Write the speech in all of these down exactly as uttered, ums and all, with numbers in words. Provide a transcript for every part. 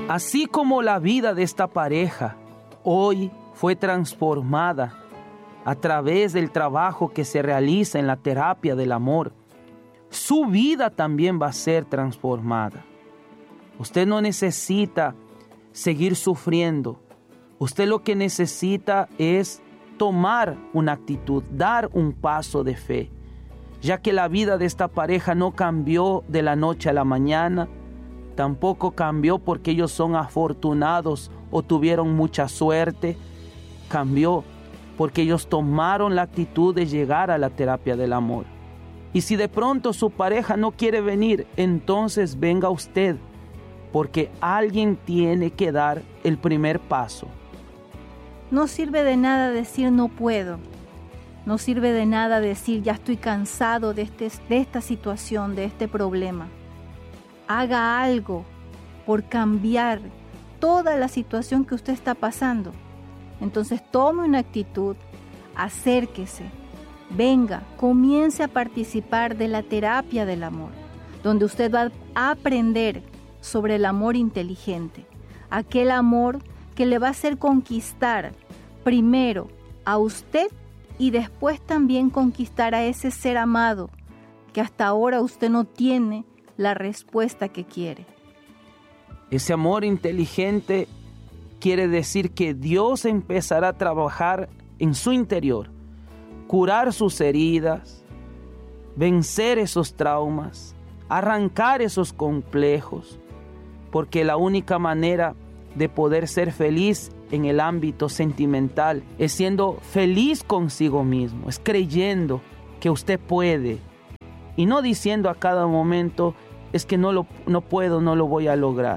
Así como la vida de esta pareja hoy fue transformada a través del trabajo que se realiza en la terapia del amor, su vida también va a ser transformada. Usted no necesita seguir sufriendo. Usted lo que necesita es tomar una actitud, dar un paso de fe, ya que la vida de esta pareja no cambió de la noche a la mañana, tampoco cambió porque ellos son afortunados o tuvieron mucha suerte, cambió porque ellos tomaron la actitud de llegar a la terapia del amor. Y si de pronto su pareja no quiere venir, entonces venga usted, porque alguien tiene que dar el primer paso. No sirve de nada decir no puedo. No sirve de nada decir ya estoy cansado de, este, de esta situación, de este problema. Haga algo por cambiar toda la situación que usted está pasando. Entonces tome una actitud, acérquese, venga, comience a participar de la terapia del amor, donde usted va a aprender sobre el amor inteligente, aquel amor que le va a hacer conquistar primero a usted y después también conquistar a ese ser amado que hasta ahora usted no tiene la respuesta que quiere. Ese amor inteligente quiere decir que Dios empezará a trabajar en su interior, curar sus heridas, vencer esos traumas, arrancar esos complejos, porque la única manera de poder ser feliz en el ámbito sentimental es siendo feliz consigo mismo, es creyendo que usted puede y no diciendo a cada momento es que no, lo, no puedo, no lo voy a lograr.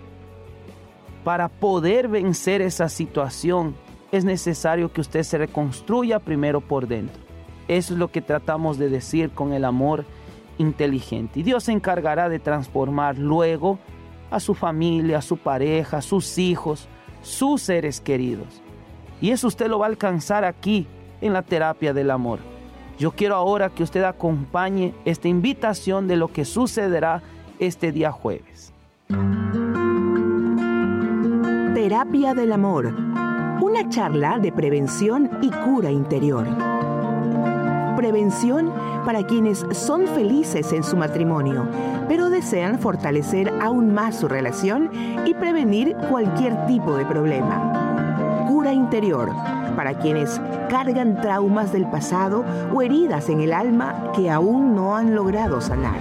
Para poder vencer esa situación es necesario que usted se reconstruya primero por dentro. Eso es lo que tratamos de decir con el amor inteligente. Y Dios se encargará de transformar luego a su familia, a su pareja, a sus hijos, sus seres queridos. Y eso usted lo va a alcanzar aquí en la terapia del amor. Yo quiero ahora que usted acompañe esta invitación de lo que sucederá este día jueves. Terapia del amor. Una charla de prevención y cura interior. Prevención para quienes son felices en su matrimonio, pero desean fortalecer aún más su relación y prevenir cualquier tipo de problema. Cura interior para quienes cargan traumas del pasado o heridas en el alma que aún no han logrado sanar.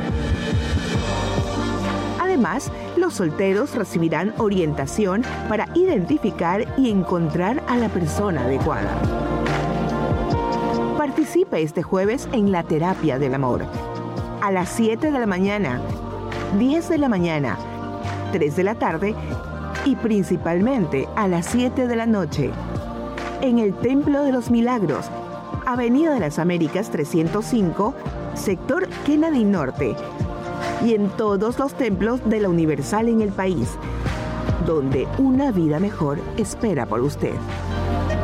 Además, los solteros recibirán orientación para identificar y encontrar a la persona adecuada. Participe este jueves en la terapia del amor. A las siete de la mañana, diez de la mañana, tres de la tarde y principalmente a las siete de la noche. En el Templo de los Milagros, Avenida de las Américas trescientos cinco, sector Kennedy Norte. Y en todos los templos de la Universal en el país, donde una vida mejor espera por usted.